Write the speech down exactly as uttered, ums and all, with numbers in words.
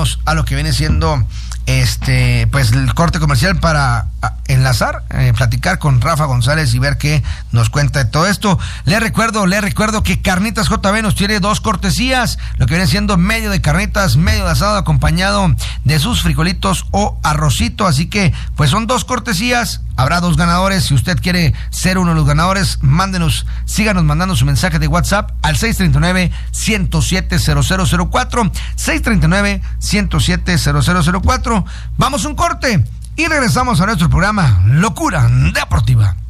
vámonos a lo que viene siendo este pues el corte comercial para enlazar, eh, platicar con Rafa González y ver qué nos cuenta de todo esto. Le recuerdo, le recuerdo que Carnitas J B nos tiene dos cortesías, lo que viene siendo medio de carnitas, medio de asado acompañado de sus frijolitos o arrocito, así que pues son dos cortesías, habrá dos ganadores. Si usted quiere ser uno de los ganadores, mándenos, síganos mandando su mensaje de WhatsApp al seis tres nueve, uno cero siete, cero cero cero cuatro, seis tres nueve, uno cero siete, cero cero cero cuatro. Vamos a un corte y regresamos a nuestro programa Locura Deportiva.